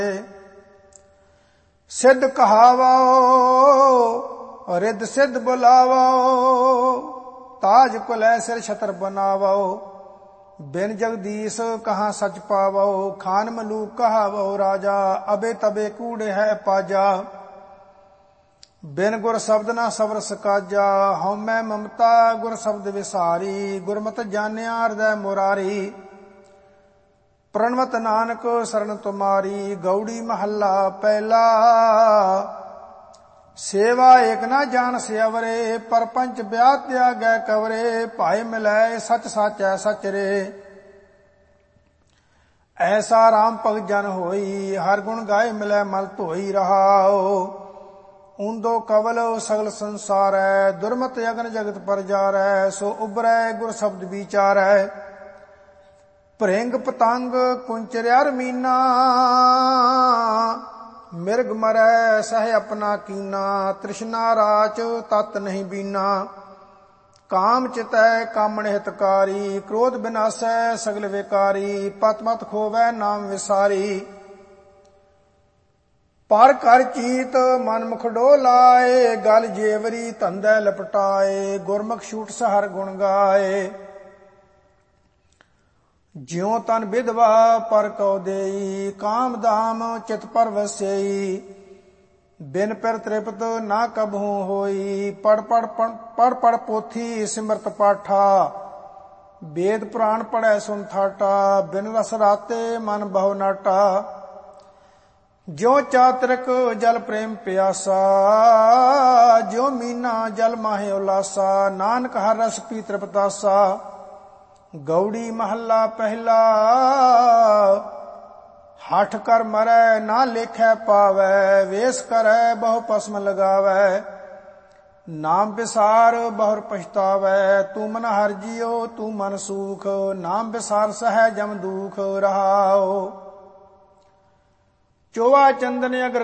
सिद्ध कहावो रिद्ध सिद्ध बुलावो, ताज कुलै सिर छतर बनावो। बिन जगदीश कहाँ सच पावो, खान मलूक कहावो राजा। अबे तबे कूड़े है पाजा, बिन गुर शब्द ना सबर सकाजा। हउमੈ ममता गुर शब्द विसारी, गुरमत जानिया हृदय मुरारी। प्रणवत नानक शरण तुम्हारी, गौड़ी महला पहला। सेवा एक ना जान सियवरे, परपंच ब्याह त्यागै कवरे। भाई मिलै सच साचै सच रे, ऐसा राम भगत जन होई। हर गुण गाए मिलै मल धोई रहाओ। ऊंदो कवल सगल संसारै, दुर्मत अगन जगत पर जारै। सो उबरै गुर शब्द विचारै, भृंग पतंग कुंचर्या मीना। मिर्ग मरै सह अपना कीना, तृष्णा राच तत नहीं बीना। काम चितै कामण हितकारी, क्रोध विनाशै सगल विकारी। पत मत खोवै नाम विसारी, पर कर चीत मन मुख डोलाए। गल जेवरी धंधै लपटाए, गुरमुख छूट हर गुण गाए। ज्यों तन विधवा पर कौ देई, काम दाम चित पर वसई। बिन पिर तृप्त ना कबहू होई, पढ़ पढ़ पोथी सिमरत पाठा। वेद पुराण पढ़ै सुन थाटा, बिन रस राते मन बहु नाटा। ज्यों चातरिक जल प्रेम प्यासा, ज्यों मीना जल माहे उलासा। नानक हर रस पी तृपतासा, गौड़ी महला पहला। हठ कर मरै ना लेखै पावै, वेश करै बहु पस्म लगावै। नाम विसार बहुर पछतावै, तू मन हर जियो तू मन सूख। नाम विसार सहै जम दुख रहाओ। चोआ चंदन अगर